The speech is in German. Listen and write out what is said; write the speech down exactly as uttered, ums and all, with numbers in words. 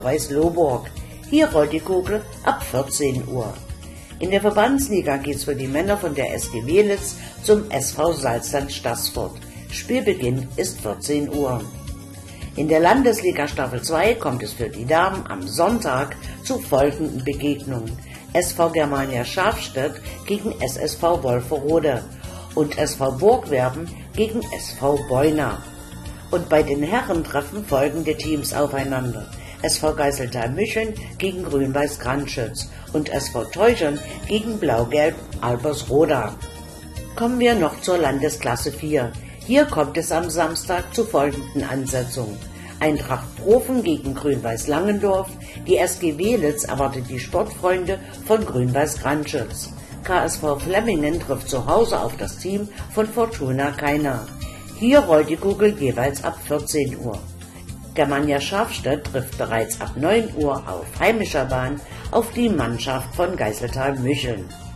Weiß-Loburg. Hier rollt die Kugel ab vierzehn Uhr. In der Verbandsliga geht's für die Männer von der S G Welitz zum S V Salzland Staßfurt. Spielbeginn ist vierzehn Uhr. In der Landesliga Staffel zwei kommt es für die Damen am Sonntag zu folgenden Begegnungen: S V Germania Schafstedt gegen S S V Wolferode und S V Burgwerben gegen S V Beuna. Und bei den Herren treffen folgende Teams aufeinander: S V Geiseltheim-Micheln gegen Grün-Weiß Kranschütz und S V Teuchern gegen Blau-Gelb Albersroda. Kommen wir noch zur Landesklasse vier. Hier kommt es am Samstag zu folgenden Ansetzungen: Eintracht Profen gegen Grün-Weiß Langendorf, die S G Welitz erwartet die Sportfreunde von Grün-Weiß Kranschütz. K S V Flemmingen trifft zu Hause auf das Team von Fortuna Kaina. Hier rollt die Kugel jeweils ab vierzehn Uhr. Germania Schafstedt trifft bereits ab neun Uhr auf heimischer Bahn auf die Mannschaft von Geiseltheim-Micheln.